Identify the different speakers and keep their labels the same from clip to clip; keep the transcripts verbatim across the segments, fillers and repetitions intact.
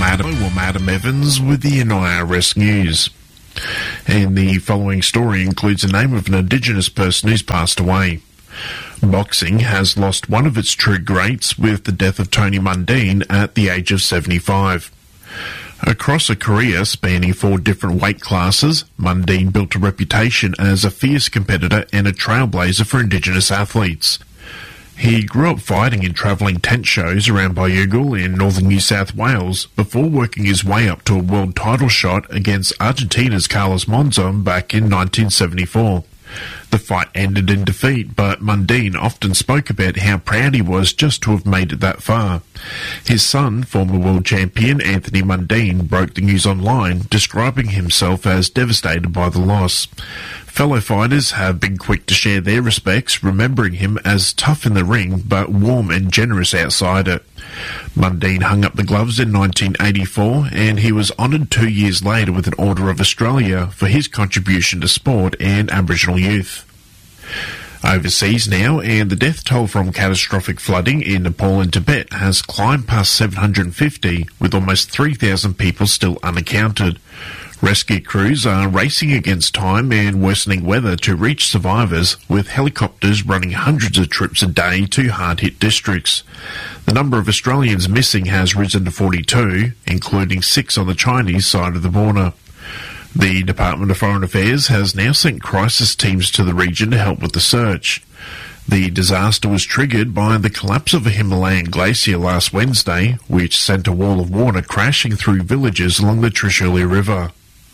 Speaker 1: Adam, I'm Adam Evans with the N I R S News. And the following story includes the name of an Indigenous person who's passed away. Boxing has lost one of its true greats with the death of Tony Mundine at the age of seventy-five. Across a career spanning four different weight classes, Mundine built a reputation as a fierce competitor and a trailblazer for Indigenous athletes. He grew up fighting in travelling tent shows around Bayugal in northern New South Wales before working his way up to a world title shot against Argentina's Carlos Monzon back in nineteen seventy-four. The fight ended in defeat, but Mundine often spoke about how proud he was just to have made it that far. His son, former world champion Anthony Mundine, broke the news online, describing himself as devastated by the loss. Fellow fighters have been quick to share their respects, remembering him as tough in the ring but warm and generous outside it. Mundine hung up the gloves in nineteen eighty-four, and he was honoured two years later with an Order of Australia for his contribution to sport and Aboriginal youth. Overseas now, and the death toll from catastrophic flooding in Nepal and Tibet has climbed past seven hundred fifty, with almost three thousand people still unaccounted. Rescue crews are racing against time and worsening weather to reach survivors, with helicopters running hundreds of trips a day to hard-hit districts. The number of Australians missing has risen to forty-two, including six on the Chinese side of the border. The Department of Foreign Affairs has now sent crisis teams to the region to help with the search. The disaster was triggered by the collapse of a Himalayan glacier last Wednesday, which sent a wall of water crashing through villages along the Trishuli River.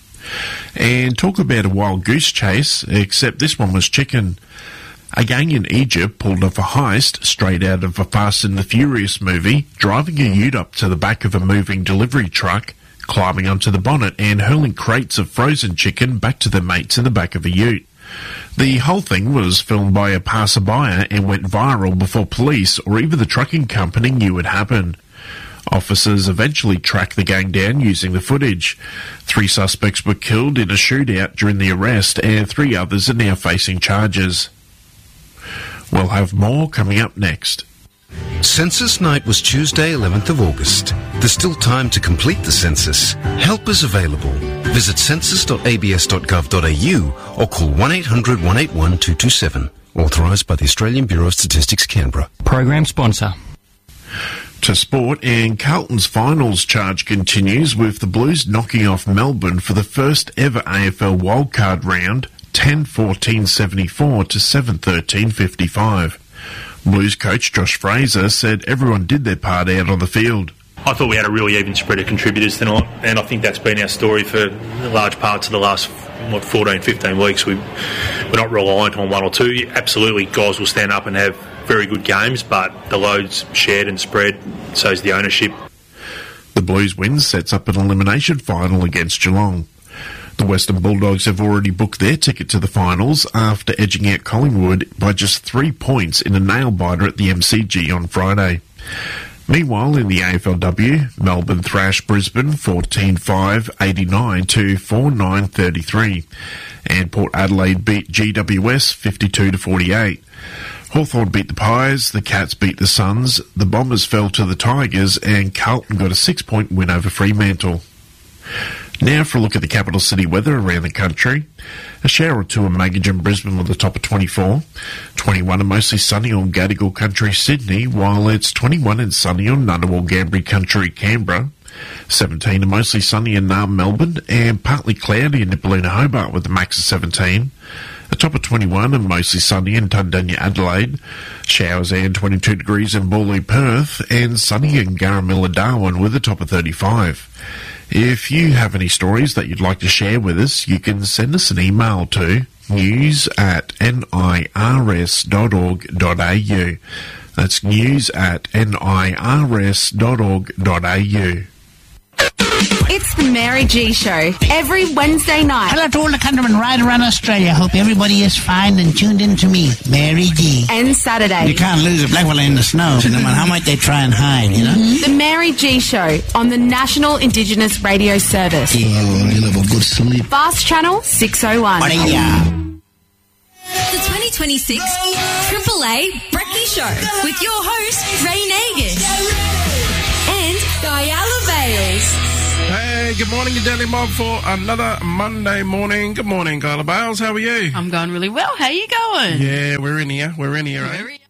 Speaker 1: And talk about a wild goose chase, except this one was chicken. A gang in Egypt pulled off a heist straight out of a Fast and the Furious movie, driving a ute up to the back of a moving delivery truck, climbing onto the bonnet and hurling crates of frozen chicken back to their mates in the back of a ute. The whole thing was filmed by a passerby and went viral before police or even the trucking company knew it happened. Officers eventually tracked the gang down using the footage. Three suspects were killed in a shootout during the arrest, and three others are now facing charges. We'll have more coming up next.
Speaker 2: Census night was Tuesday, eleventh of August. There's still time to complete the census. Help is available. Visit census dot a b s dot gov dot a u or call one eight hundred one eight one two two seven. Authorised by the Australian Bureau of Statistics, Canberra.
Speaker 3: Program sponsor.
Speaker 1: To sport, and Carlton's finals charge continues with the Blues knocking off Melbourne for the first ever A F L wildcard round, ten fourteen seventy-four to seven thirteen fifty-five. Blues coach Josh Fraser said everyone did their part out on the field.
Speaker 4: I thought we had a really even spread of contributors tonight, and I think that's been our story for large parts of the last what, fourteen, fifteen weeks. We, we're not reliant on one or two. Absolutely, guys will stand up and have very good games, but the load's shared and spread, so's the ownership.
Speaker 1: The Blues win sets up an elimination final against Geelong. The Western Bulldogs have already booked their ticket to the finals after edging out Collingwood by just three points in a nail-biter at the M C G on Friday. Meanwhile, in the A F L W, Melbourne thrashed Brisbane fourteen five eighty-nine to forty-nine thirty-three, and Port Adelaide beat G W S fifty-two to forty-eight. Hawthorn beat the Pies, the Cats beat the Suns, the Bombers fell to the Tigers, and Carlton got a six-point win over Fremantle. Now for a look at the capital city weather around the country. A shower or two in Maggie and Brisbane with a top of twenty-four. twenty-one and mostly sunny on Gadigal Country, Sydney, while it's twenty-one and sunny on Ngunnawal Gambri Country, Canberra. seventeen and mostly sunny in Naarm, Melbourne, and partly cloudy in Nipaluna, Hobart with a max of seventeen. A top of twenty-one and mostly sunny in Tundanya, Adelaide. Showers and twenty-two degrees in Bawley, Perth, and sunny in Garamilla, Darwin with a top of thirty-five. If you have any stories that you'd like to share with us, you can send us an email to news at nirs dot org dot a u. That's news at nirs dot org dot a u.
Speaker 5: It's the Mary G Show, every Wednesday night.
Speaker 6: Hello to all the countrymen right around Australia. Hope everybody is fine and tuned in to me, Mary G.
Speaker 5: And Saturday.
Speaker 6: You can't lose a black fella in the snow, no matter how much they try and hide, you know?
Speaker 5: Mm-hmm. The Mary G Show on the National Indigenous Radio Service.
Speaker 6: Yeah, you'll have a good sleep.
Speaker 5: Fast Channel six oh one.
Speaker 6: What are ya?
Speaker 7: The twenty twenty-six Triple A Brekkie Show with your host, Ray Nagus and Guy Alibay.
Speaker 3: Bales.
Speaker 8: Hey, good morning, your Daily Mob, for another Monday morning. Good morning, Carla Bales. How are you?
Speaker 9: I'm going really well. How you going?
Speaker 8: Yeah, we're in here. We're in here, eh?
Speaker 9: Very